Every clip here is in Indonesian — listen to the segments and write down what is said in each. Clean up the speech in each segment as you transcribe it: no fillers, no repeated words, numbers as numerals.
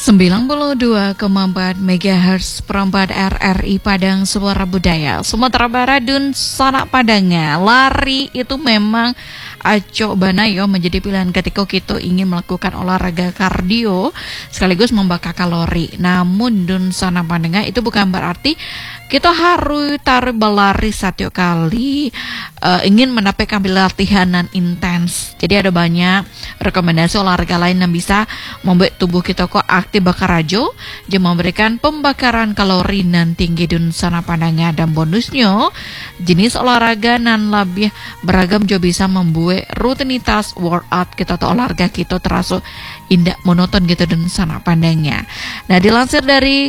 92,4 MHz perempat RRI Padang Suara Budaya Sumatera Barat dan Sanak Padangnya. Lari itu memang aco banayo menjadi pilihan ketika kita ingin melakukan olahraga kardio sekaligus membakar kalori. Namun dun Sanak Padangnya itu bukan berarti kita harus berlari satu kali ingin mendapatkan latihan intens. Jadi ada banyak rekomendasi olahraga lain yang bisa membuat tubuh kita kok aktif bakar rajo, dan memberikan pembakaran kalori nan tinggi dun Sanak Padangnya. Dan bonusnya jenis olahraga nan lebih beragam juga bisa membuat rutinitas workout kita atau olahraga kita terasa indah monoton gitu dun Sanak Padangnya. Nah, dilansir dari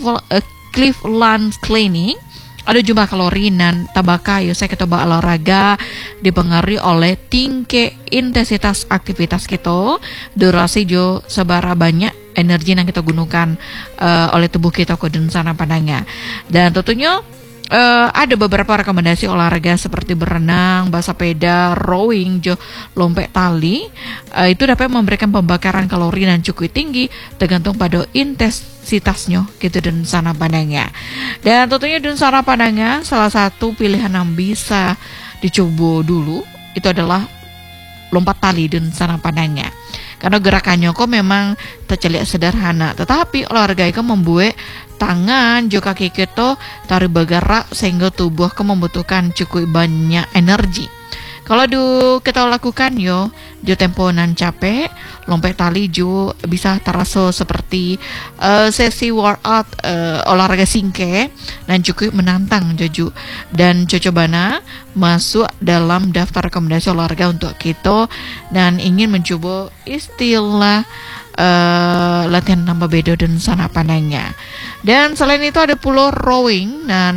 Cleveland Clinic, ada jumlah kalori dan tabaka saya kita olahraga dipengaruhi oleh tinggi intensitas aktivitas kita, durasi jo sebara banyak energi yang kita gunakan oleh tubuh kita ke dan Sanak Padangnya. Dan tentunya ada beberapa rekomendasi olahraga seperti berenang, basapeda, rowing, lompat tali. Itu dapat memberikan pembakaran kalori dan cukup tinggi tergantung pada intensitasnya gitu dan Sanak Padangnya. Dan tentunya dan Sanak Padangnya salah satu pilihan yang bisa dicoba dulu itu adalah lompat tali dan Sanak Padangnya. Karena gerakannya kok memang terlihat sederhana, tetapi olahraga itu membuat tangan juga kaki kita tarik bergerak sehingga tubuh membutuhkan cukup banyak energi. Kalau kita lakukan tempo nan capek, lompat tali bisa terasa seperti sesi workout olahraga singke dan cukup menantang dan cocobana masuk dalam daftar rekomendasi olahraga untuk kita dan ingin mencoba istilah latihan tambah bedo dan Sanak Padangnya. Dan selain itu ada pulau rowing dan